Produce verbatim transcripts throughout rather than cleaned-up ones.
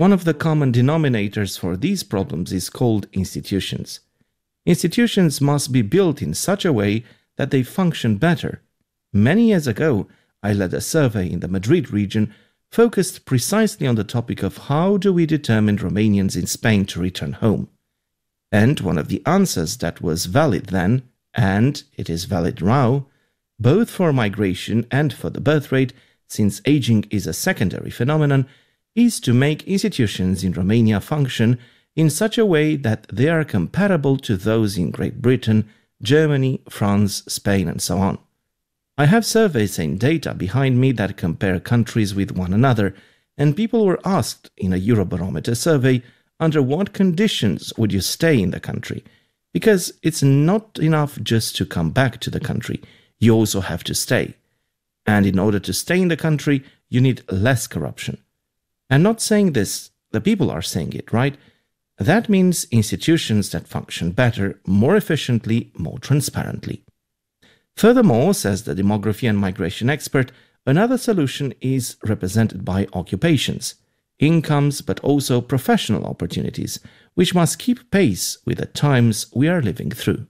One of the common denominators for these problems is called institutions. Institutions must be built in such a way that they function better. Many years ago, I led a survey in the Madrid region focused precisely on the topic of how do we determine Romanians in Spain to return home. And one of the answers that was valid then, and it is valid now, both for migration and for the birth rate, since aging is a secondary phenomenon, is to make institutions in Romania function in such a way that they are comparable to those in Great Britain, Germany, France, Spain, and so on. I have surveys and data behind me that compare countries with one another, and people were asked in a Eurobarometer survey under what conditions would you stay in the country, because it's not enough just to come back to the country, you also have to stay. And in order to stay in the country, you need less corruption. I'm not saying this, the people are saying it, right? That means institutions that function better, more efficiently, more transparently. Furthermore, says the demography and migration expert, another solution is represented by occupations, incomes, but also professional opportunities, which must keep pace with the times we are living through.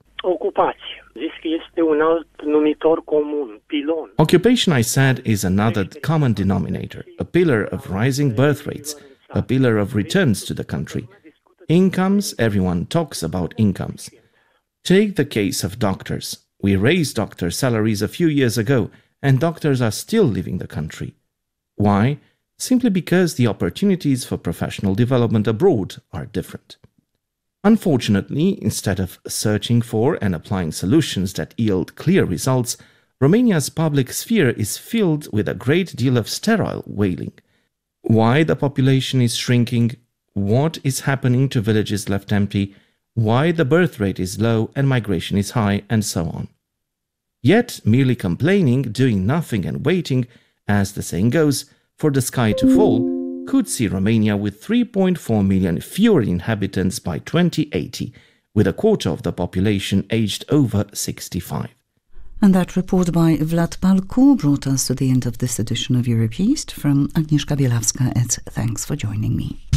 Occupation, I said, is another common denominator, a pillar of rising birth rates, a pillar of returns to the country. Incomes, everyone talks about incomes. Take the case of doctors. We raised doctor salaries a few years ago, and doctors are still leaving the country. Why? Simply because the opportunities for professional development abroad are different. Unfortunately, instead of searching for and applying solutions that yield clear results, Romania's public sphere is filled with a great deal of sterile wailing. Why the population is shrinking, what is happening to villages left empty, why the birth rate is low and migration is high, and so on. Yet, merely complaining, doing nothing and waiting, as the saying goes, for the sky to fall, could see Romania with three point four million fewer inhabitants by twenty eighty, with a quarter of the population aged over sixty-five. And that report by Vlad Palcu brought us to the end of this edition of Europe East. From Agnieszka Bielawska, it's thanks for joining me.